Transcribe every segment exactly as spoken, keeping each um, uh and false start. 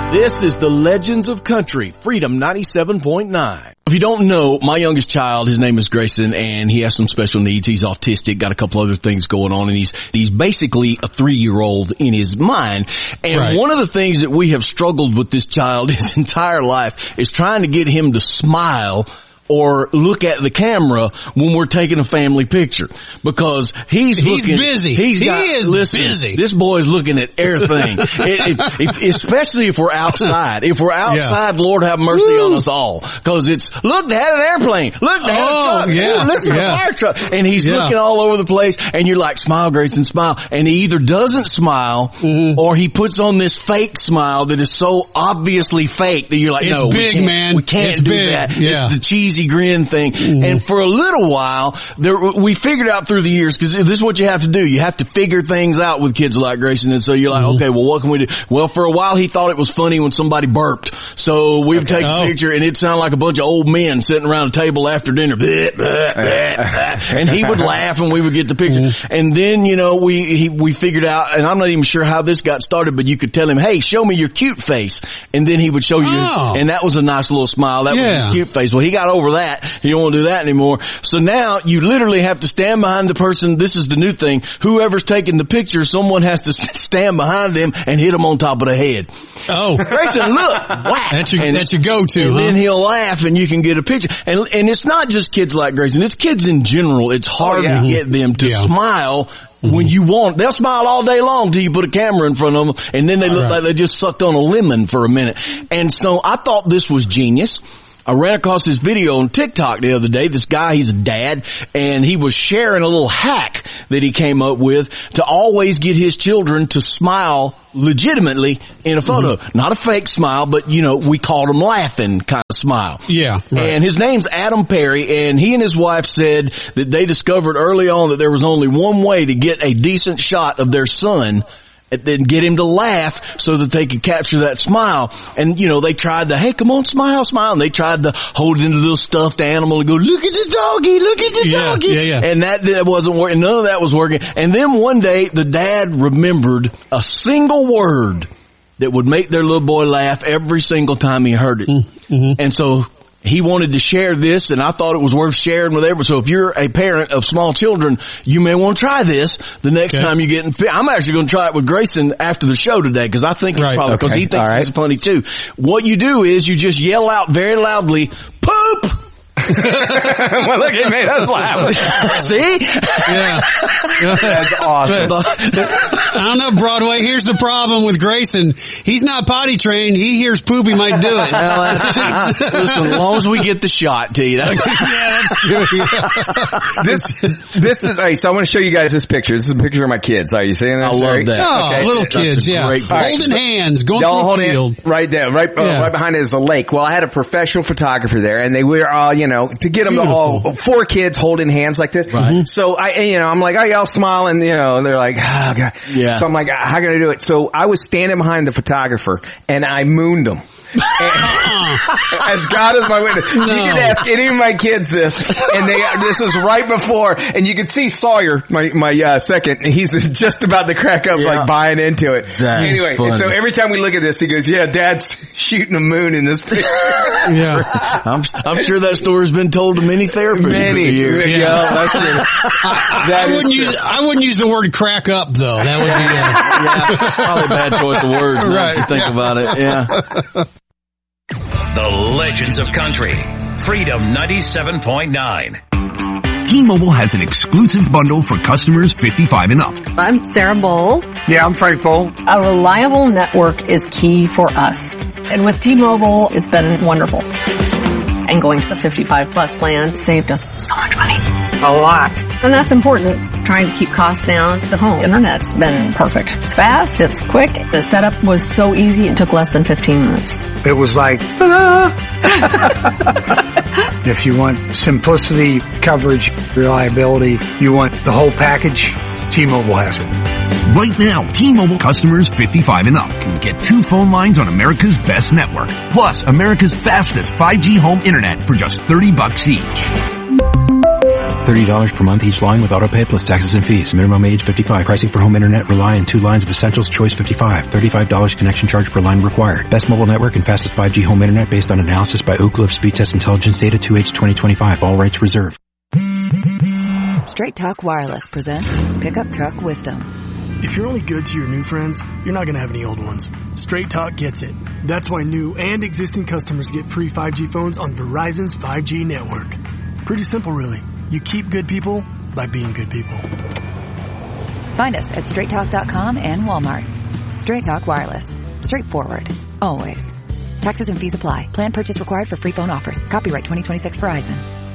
This is the Legends of Country, Freedom ninety-seven point nine. If you don't know, my youngest child, his name is Grayson, and he has some special needs. He's autistic, got a couple other things going on, and he's he's basically a three-year-old in his mind. And right. One of the things that we have struggled with this child his entire life is trying to get him to smile or look at the camera when we're taking a family picture, because he's he's looking, busy. He's got, he is listen, busy. This boy's looking at everything, it, it, if, especially if we're outside. If we're outside, yeah. Lord have mercy Woo. on us all, because it's look, they had an airplane. Look, they had oh, a truck. Yeah, Ooh, listen, yeah. a fire truck, and he's yeah. looking all over the place. And you're like, smile, Grayson, smile. And he either doesn't smile, mm-hmm. or he puts on this fake smile that is so obviously fake that you're like, it's no, big, we can't, man. we can't it's do big. that. Yeah. It's the cheesy grin thing. Mm-hmm. And for a little while, there, we figured out through the years, because this is what you have to do. You have to figure things out with kids like Grayson. And so you're like, mm-hmm. okay, well, what can we do? Well, for a while, he thought it was funny when somebody burped. So we would okay. take oh. a picture, and it sounded like a bunch of old men sitting around a table after dinner. And he would laugh, and we would get the picture. Mm-hmm. And then, you know, we he, we figured out, and I'm not even sure how this got started, but you could tell him, hey, show me your cute face. And then he would show you, oh. and that was a nice little smile. That yeah. was his cute face. Well, he got over that. He don't want to do that anymore. So now you literally have to stand behind the person. This is the new thing. Whoever's taking the picture, someone has to stand behind them and hit them on top of the head. Oh. Grayson, look. Whack. That's your, and, that's your go-to, and huh? then he'll laugh and you can get a picture. And, and it's not just kids like Grayson. It's kids in general. It's hard oh, yeah. to get them to yeah. smile mm-hmm. when you want. They'll smile all day long till you put a camera in front of them, and then they look right. like they just sucked on a lemon for a minute. And so I thought this was genius. I ran across this video on TikTok the other day. This guy, he's a dad, and he was sharing a little hack that he came up with to always get his children to smile legitimately in a photo. Mm-hmm. Not a fake smile, but, you know, we called them laughing kind of smile. Yeah. Right. And his name's Adam Perry, and he and his wife said that they discovered early on that there was only one way to get a decent shot of their son, and then get him to laugh so that they could capture that smile. And, you know, they tried to, hey, come on, smile, smile. And they tried to hold it in a little stuffed animal and go, look at the doggy, look at the yeah, doggy. Yeah, yeah. And that, that wasn't working. None of that was working. And then one day, the dad remembered a single word that would make their little boy laugh every single time he heard it. Mm-hmm. And so he wanted to share this, and I thought it was worth sharing with everyone. So if you're a parent of small children, you may want to try this the next okay. time you get in. I'm actually going to try it with Grayson after the show today, because I think right. it's probably because okay. he thinks right. it's funny too. What you do is you just yell out very loudly, poop! Well, look, it made us laugh. See? Yeah. That's awesome. I don't know, Broadway. Here's the problem with Grayson. He's not potty trained. He hears poop, he might do it. Listen, as long as we get the shot, T. That's yeah, that's true. Yeah. This, this is, right, so I want to show you guys this picture. This is a picture of my kids. Are you seeing that? I love right? that. Oh, okay. little kids, yeah. Holding right, so hands, going through hold the field. Right there, right, uh, yeah. right behind it is a lake. Well, I had a professional photographer there, and they were all, you know, to get them to all, four kids holding hands like this. Right. So I, you know, I'm like, oh, y'all smile, and you know, they're like, oh, God. Yeah. So I'm like, how can I do it? So I was standing behind the photographer, and I mooned them. As God is my witness. No. You can ask any of my kids this, and they, this is right before, and you can see Sawyer, my, my, uh, second, he's just about to crack up, yeah. like buying into it. That's anyway, funny. And so every time we look at this, he goes, yeah, Dad's shooting a moon in this picture. Yeah. I'm, I'm sure that story's been told to many therapists. Many. Years. Yeah. yeah that's good. I, that I wouldn't use, I wouldn't use the word crack up though. That would be, uh, yeah, probably a bad choice of words now right. if you think yeah. about it. Yeah. The Legends of Country, Freedom ninety-seven point nine. T-Mobile has an exclusive bundle for customers fifty-five and up. I'm Sarah Bowl. Yeah, I'm Frank Bowl. A reliable network is key for us. And with T-Mobile, it's been wonderful. And going to the fifty-five plus plan saved us so much money. A lot. And that's important. Trying to keep costs down. The home internet's been perfect. It's fast, it's quick. The setup was so easy, it took less than fifteen minutes. It was like, ah. If you want simplicity, coverage, reliability, you want the whole package, T-Mobile has it. Right now, T-Mobile customers fifty-five and up can get two phone lines on America's best network, plus America's fastest five G home internet for just thirty bucks each. thirty dollars per month each line with autopay plus taxes and fees. Minimum age fifty-five. Pricing for home internet rely on two lines of Essentials Choice fifty-five. thirty-five dollars connection charge per line required. Best mobile network and fastest five G home internet based on analysis by Oak Cliff Speed Test Intelligence Data two H twenty twenty-five. All rights reserved. Straight Talk Wireless presents Pickup Truck Wisdom. If you're only good to your new friends, you're not going to have any old ones. Straight Talk gets it. That's why new and existing customers get free five G phones on Verizon's five G network. Pretty simple, really. You keep good people by being good people. Find us at straight talk dot com and Walmart. Straight Talk Wireless. Straightforward. Always. Taxes and fees apply. Plan purchase required for free phone offers. Copyright twenty twenty-six Verizon.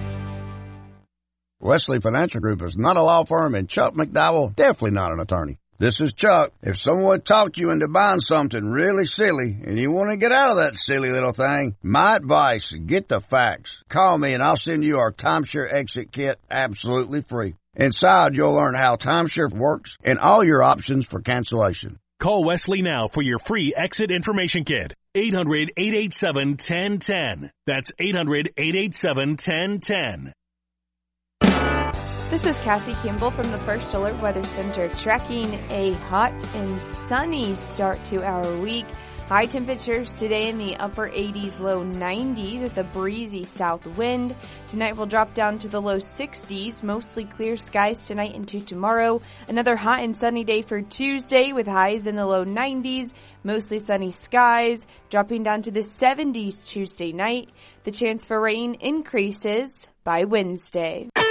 Wesley Financial Group is not a law firm, and Chuck McDowell definitely not an attorney. This is Chuck. If someone talked you into buying something really silly and you want to get out of that silly little thing, my advice, get the facts. Call me and I'll send you our timeshare exit kit absolutely free. Inside, you'll learn how timeshare works and all your options for cancellation. Call Wesley now for your free exit information kit. eight hundred, eight eight seven, one zero one zero. That's eight hundred, eight eight seven, one zero one zero. This is Cassie Kimball from the First Alert Weather Center, tracking a hot and sunny start to our week. High temperatures today in the upper eighties, low nineties with a breezy south wind. Tonight will drop down to the low sixties, mostly clear skies tonight into tomorrow. Another hot and sunny day for Tuesday with highs in the low nineties, mostly sunny skies, dropping down to the seventies Tuesday night. The chance for rain increases by Wednesday.